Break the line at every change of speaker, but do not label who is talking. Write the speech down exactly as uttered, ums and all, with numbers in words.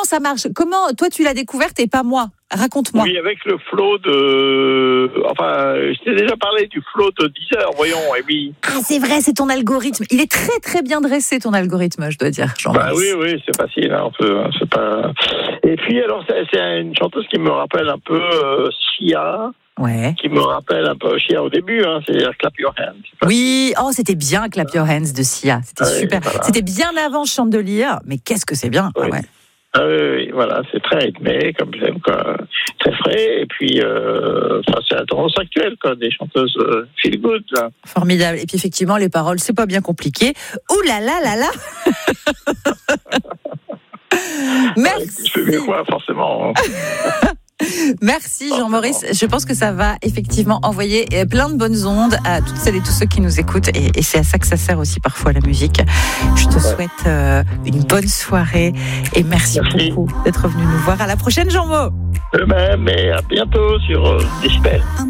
ça marche ? Comment toi tu l'as découverte et pas moi ? Raconte-moi.
Oui, avec le flow de... Enfin, je t'ai déjà parlé du flow de Deezer, voyons, Amy.
Ah, c'est vrai, c'est ton algorithme. Il est très, très bien dressé, ton algorithme, je dois dire, Jean-Maurice.
Bah oui, oui, c'est facile, hein, on peut, c'est pas... Et puis, alors, c'est, c'est une chanteuse qui me rappelle un peu euh, Sia.
Ouais.
Qui me rappelle un peu Sia au début, hein, c'est-à-dire Clap Your Hands.
Oui, oh, c'était bien Clap Your Hands de Sia. C'était ah, super. Oui, voilà. C'était bien avant Chandelier, mais qu'est-ce que c'est bien.
Oui.
Ah ouais.
Ah oui, oui, voilà, c'est très rythmé, comme j'aime, quoi, très frais, et puis, euh, enfin, c'est la tendance actuelle, quoi, des chanteuses euh, feel good, là.
Formidable. Et puis, effectivement, les paroles, c'est pas bien compliqué. Ouh là là là là. Merci.
Je fais mieux, quoi, forcément.
Merci Jean-Maurice, je pense que ça va effectivement envoyer plein de bonnes ondes à toutes celles et tous ceux qui nous écoutent et, et c'est à ça que ça sert aussi parfois la musique. Je te souhaite euh, une bonne soirée et merci, merci beaucoup d'être venu nous voir. À la prochaine Jean-Mo.
De même et à bientôt sur euh, Dispel.